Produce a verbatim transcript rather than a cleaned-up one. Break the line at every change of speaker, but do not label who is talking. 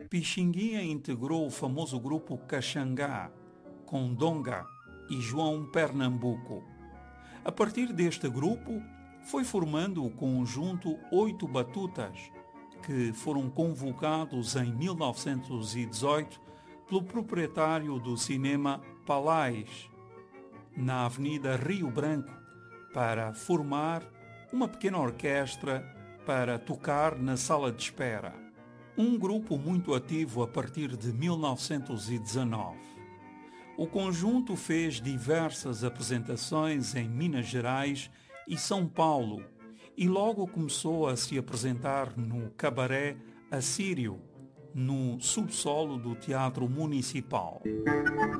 Pixinguinha integrou o famoso grupo Caxangá, com Donga e João Pernambuco. A partir deste grupo, foi formando o conjunto Oito Batutas, que foram convocados em mil novecentos e dezoito pelo proprietário do cinema Palais, na Avenida Rio Branco, para formar uma pequena orquestra para tocar na sala de espera. Um grupo muito ativo a partir de mil novecentos e dezanove. O conjunto fez diversas apresentações em Minas Gerais e São Paulo e logo começou a se apresentar no cabaré Assírio, no subsolo do Teatro Municipal.